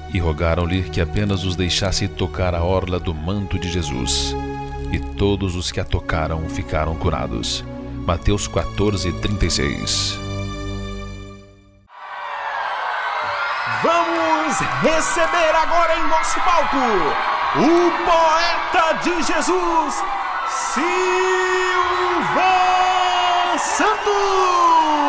e rogaram-lhe que apenas os deixasse tocar a orla do manto de Jesus. E todos os que a tocaram ficaram curados. Mateus 14:36. Vamos receber agora em nosso palco o poeta de Jesus, Silvan Santos!